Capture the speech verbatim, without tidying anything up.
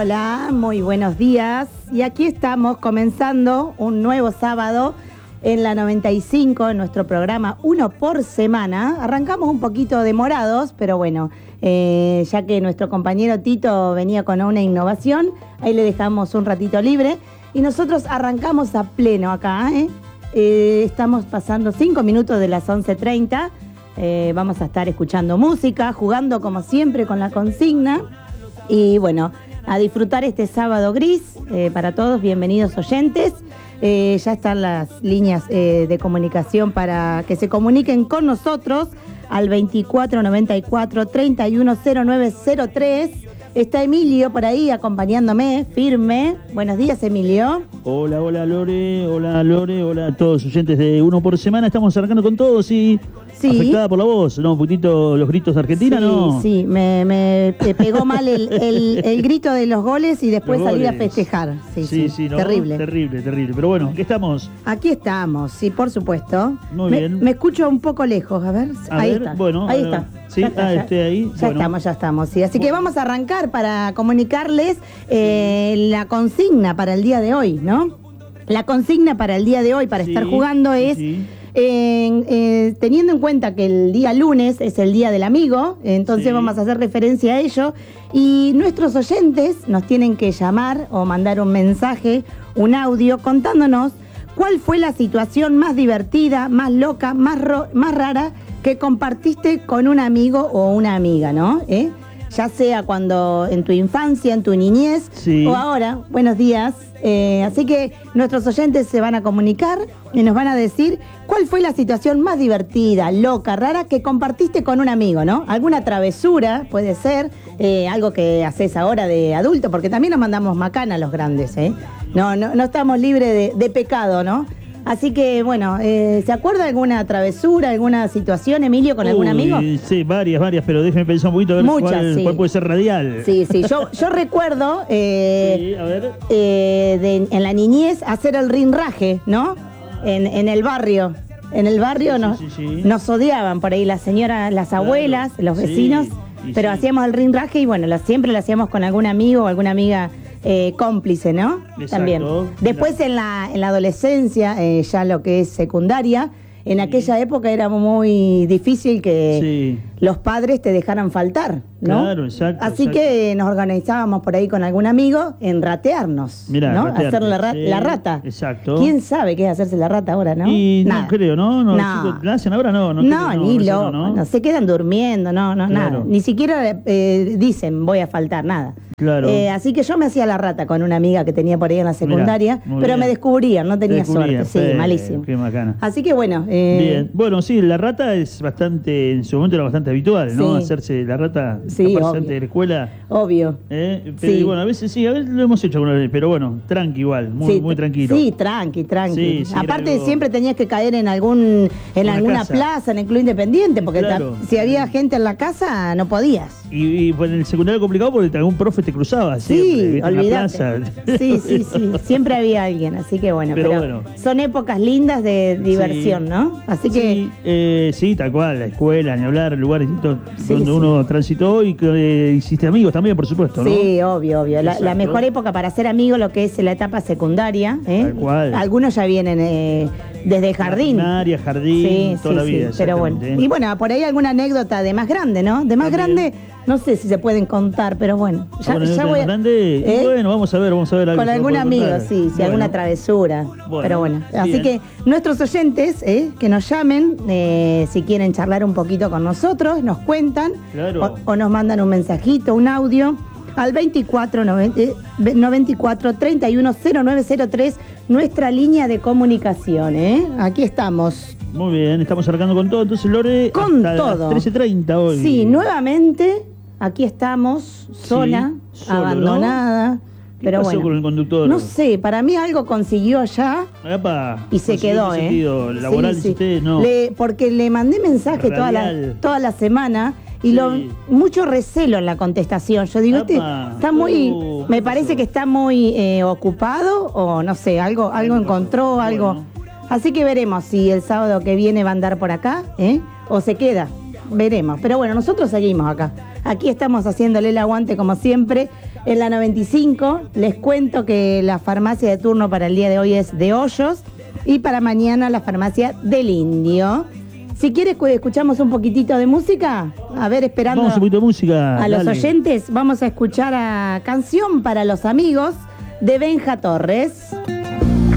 Hola, muy buenos días. Y aquí estamos comenzando un nuevo sábado en la noventa y cinco, en nuestro programa Uno por Semana. Arrancamos un poquito demorados, pero bueno, eh, ya que nuestro compañero Tito venía con una innovación, ahí le dejamos un ratito libre. Y nosotros arrancamos a pleno acá, ¿eh? Eh, estamos pasando cinco minutos de las once treinta. Eh, vamos a estar escuchando música, jugando como siempre con la consigna. Y bueno, a disfrutar este sábado gris. Eh, para todos, bienvenidos oyentes. Eh, ya están las líneas eh, de comunicación para que se comuniquen con nosotros al veinticuatro noventa y cuatro, treinta y uno cero nueve cero tres. Está Emilio por ahí acompañándome, firme. Buenos días, Emilio. Hola, hola Lore, hola Lore, hola a todos los oyentes de Uno por Semana. Estamos arrancando con todos y sí. Afectada por la voz, ¿no? Un poquito los gritos de Argentina, sí, ¿no? Sí, me, me pegó mal el, el, el grito de los goles y después Los salir goles. a festejar. Sí, sí, sí, sí ¿no? Terrible. Terrible, terrible. Pero bueno, ¿qué estamos? Aquí estamos, sí, por supuesto. Muy me, bien. Me escucho un poco lejos, a ver. A ahí ver, está. bueno, ahí a ver. está. Sí, ya está, ah, ya, esté ahí. Ya bueno. estamos, ya estamos, sí. Así que Bueno. vamos a arrancar para comunicarles eh, la consigna para el día de hoy, ¿no? La consigna para el día de hoy, para Sí, estar jugando, es... sí. Eh, eh, teniendo en cuenta que el día lunes es el día del amigo, entonces Sí. vamos a hacer referencia a ello y nuestros oyentes nos tienen que llamar o mandar un mensaje, un audio contándonos cuál fue la situación más divertida, más loca, más, ro- más rara que compartiste con un amigo o una amiga, ¿no? ¿Eh? Ya sea cuando en tu infancia, en tu niñez, Sí. o ahora. Buenos días. Eh, así que nuestros oyentes se van a comunicar y nos van a decir cuál fue la situación más divertida, loca, rara que compartiste con un amigo, ¿no? Alguna travesura, puede ser, eh, algo que haces ahora de adulto, porque también nos mandamos macana a los grandes, ¿eh? No, no, no estamos libres de, de pecado, ¿no? Así que, bueno, eh, ¿se acuerda alguna travesura, alguna situación, Emilio, con algún Uy, amigo? Sí, varias, varias, pero déjeme pensar un poquito a ver Muchas, cuál, sí. cuál puede ser radial. Sí, sí, yo, yo recuerdo eh, Sí, a ver. eh, de- en la niñez hacer el rinraje, ¿no? En, en el barrio. En el barrio Sí, nos, sí, sí. nos odiaban por ahí las señoras, las Claro, abuelas, los sí, vecinos, y pero sí. hacíamos el rinraje y bueno, lo- siempre lo hacíamos con algún amigo o alguna amiga eh, cómplice, ¿no? Exacto. También. Después en la, en la adolescencia, eh, ya lo que es secundaria, en Sí. aquella época era muy difícil que Sí. los padres te dejaran faltar, ¿no? Claro, exacto, Así exacto. que nos organizábamos por ahí con algún amigo en ratearnos, Mirá, ¿no? ratearte, Hacer la, ra- sí, la rata. exacto. ¿Quién sabe qué es hacerse la rata ahora, no? Y Nada. no creo, ¿no? No, No. chicos, ¿la hacen ahora? No, no. No, creo, ni eso loco, no, no, se quedan durmiendo, no, no, Claro. nada. Ni siquiera eh, dicen voy a faltar, nada. Claro. Eh, así que yo me hacía la rata con una amiga que tenía por ahí en la secundaria, muy pero bien. me descubrían, no tenía Te descubrían, suerte, sí, fe, malísimo. Qué macana. Así que bueno, eh, Bien, bueno, sí, la rata es bastante, en su momento era bastante habitual, ¿no? Sí. Hacerse la rata, Sí, escaparse obvio. antes de la escuela. obvio. ¿eh? Pero Sí. y bueno, a veces sí, a veces lo hemos hecho alguna vez, pero bueno, tranqui igual, muy, Sí, muy tranquilo. Sí, tranqui, tranqui. Sí, sí, era Aparte algo- siempre tenías que caer en algún en Una alguna casa. plaza, en el Club Independiente, porque Claro. ta- si había gente en la casa no podías. Y, y pues, en el secundario complicado porque algún profe te cruzaba siempre, Sí, ¿viste? En la olvídate. plaza. Sí, sí, sí, siempre había alguien, así que bueno, Pero pero, bueno. son épocas lindas de diversión, Sí. ¿no? Así que Sí, eh, sí, tal cual, la escuela, ni hablar, lugares distintos Sí, donde sí. uno transitó y que eh, hiciste amigos también, por supuesto, ¿no? sí, obvio, obvio. La, la Exacto. mejor época para ser amigo lo que es la etapa secundaria, ¿eh? Tal cual. Algunos ya vienen eh, desde el jardín. Primaria, jardín, Sí, toda sí, la vida. sí, pero bueno. exactamente, ¿eh? Y bueno, por ahí alguna anécdota de más grande, ¿no? De más También. grande, no sé si se pueden contar, pero bueno. Ya, Bueno, ya más voy a- grande, y ¿eh? bueno, vamos a ver, vamos a ver algo. Con que algún pueda amigo, contar. sí, si Bueno, alguna travesura. Bueno, pero bueno, así bien. que nuestros oyentes, ¿eh? que nos llamen, eh, si quieren charlar un poquito con nosotros, nos cuentan Claro. o, o nos mandan un mensajito, un audio al veinticuatro noventa y cuatro, treinta y uno cero nueve cero tres, nuestra línea de comunicación, ¿eh? Aquí estamos. Muy bien, estamos arrancando con todo, entonces Lore, Con hasta todo. las trece treinta hoy. Sí, nuevamente aquí estamos, sola, solo, abandonada. ¿Qué Pero pasó bueno, con el conductor? no sé, para mí algo consiguió allá Epa, y se ¿consiguió quedó, qué ¿eh? sentido? ¿Laboral, Sí, dice sí. usted? No. Le- porque le mandé mensaje toda la, Radial. toda la semana y Sí. lo, mucho recelo en la contestación. Yo digo, este Apa. está muy, Uh, me ¿qué parece pasó? que está muy eh, ocupado o no sé, algo, algo Algo pasó. encontró, algo. Bueno. Así que veremos si el sábado que viene va a andar por acá, ¿eh? O se queda. Veremos. Pero bueno, nosotros seguimos acá. Aquí estamos haciéndole el aguante como siempre. En la noventa y cinco les cuento que la farmacia de turno para el día de hoy es de Hoyos y para mañana la farmacia del Indio. Si quieres, escuchamos un poquitito de música. A ver, esperando vamos un poquito de música, a los oyentes, vamos a escuchar a Canción para los Amigos de Benja Torres.